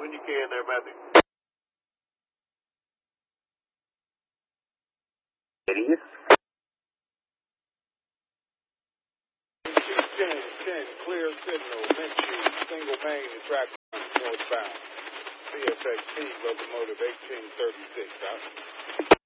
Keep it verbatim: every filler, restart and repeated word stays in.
when you can there, Matthew. Idiot. ten, ten, clear signal, Minshew, single main, and track northbound. C S X T, locomotive eighteen thirty-six, out.